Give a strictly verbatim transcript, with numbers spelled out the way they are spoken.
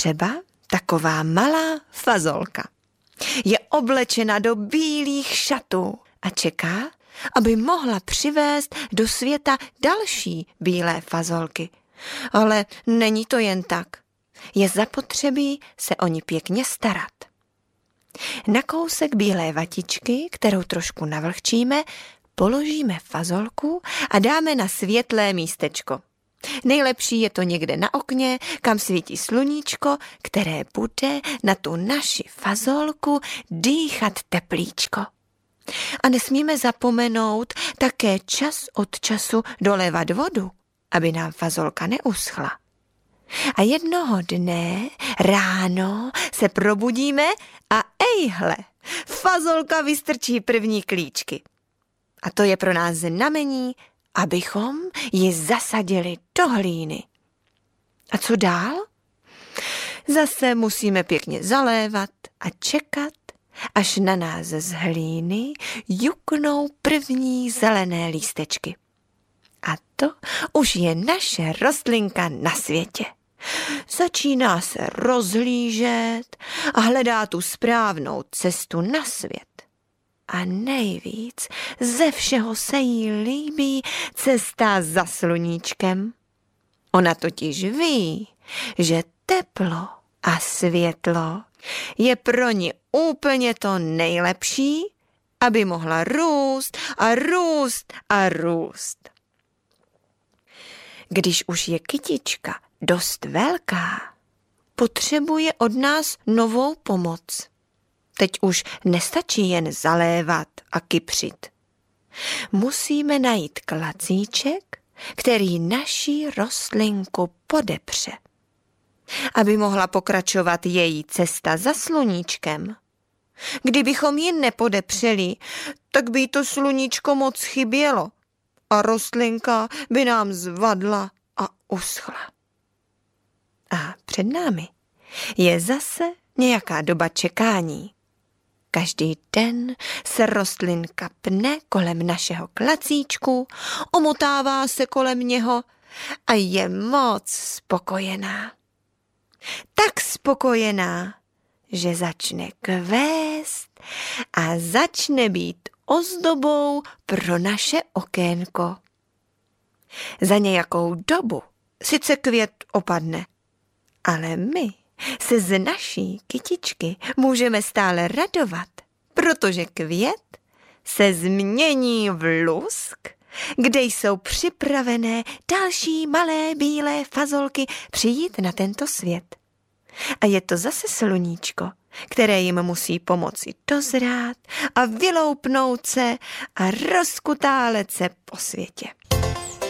Třeba taková malá fazolka. Je oblečena do bílých šatů a čeká, aby mohla přivést do světa další bílé fazolky. Ale není to jen tak. Je zapotřebí se o ní pěkně starat. Na kousek bílé vatičky, kterou trošku navlhčíme, položíme fazolku a dáme na světlé místečko. Nejlepší je to někde na okně, kam svítí sluníčko, které bude na tu naši fazolku dýchat teplíčko. A nesmíme zapomenout také čas od času dolévat vodu, aby nám fazolka neuschla. A jednoho dne ráno se probudíme a ejhle, fazolka vystrčí první klíčky. A to je pro nás znamení, abychom ji zasadili do hlíny. A co dál? Zase musíme pěkně zalévat a čekat, až na nás z hlíny juknou první zelené lístečky. A to už je naše rostlinka na světě. Začíná se rozhlížet a hledá tu správnou cestu na svět. A nejvíc ze všeho se jí líbí cesta za sluníčkem. Ona totiž ví, že teplo a světlo je pro ní úplně to nejlepší, aby mohla růst a růst a růst. Když už je kytička dost velká, potřebuje od nás novou pomoc. Teď už nestačí jen zalévat a kypřit. Musíme najít klacíček, který naší rostlinku podepře, aby mohla pokračovat její cesta za sluníčkem. Kdybychom ji nepodepřeli, tak by to sluníčko moc chybělo a rostlinka by nám zvadla a uschla. A před námi je zase nějaká doba čekání. Každý den se rostlinka pne kolem našeho klacíčku, omotává se kolem něho a je moc spokojená. Tak spokojená, že začne kvést a začne být ozdobou pro naše okénko. Za nějakou dobu sice květ opadne, ale my se z naší kytičky můžeme stále radovat, protože květ se změní v lusk, kde jsou připravené další malé bílé fazolky přijít na tento svět. A je to zase sluníčko, které jim musí pomoci dozrát a vyloupnout se a rozkutálet se po světě.